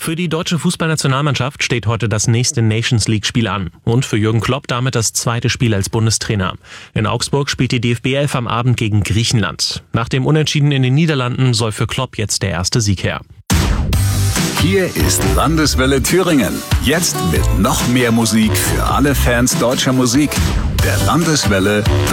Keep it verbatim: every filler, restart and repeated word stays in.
Für die deutsche Fußballnationalmannschaft steht heute das nächste Nations-League-Spiel an. Und für Jürgen Klopp damit das zweite Spiel als Bundestrainer. In Augsburg spielt die D F B elf am Abend gegen Griechenland. Nach dem Unentschieden in den Niederlanden soll für Klopp jetzt der erste Sieg her. Hier ist Landeswelle Thüringen. Jetzt mit noch mehr Musik für alle Fans deutscher Musik. Der Landeswelle